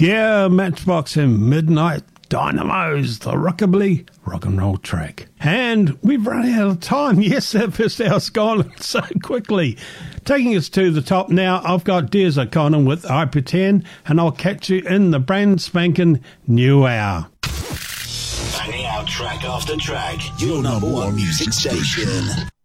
Yeah, Matchbox and Midnight Dynamos, the rockabilly rock and roll track. And we've run out of time. Yes, that first hour's gone so quickly. Taking us to the top now, I've got Des O'Connor with I Pretend, and I'll catch you in the brand spanking new hour. Banging out track after track, your number one music station.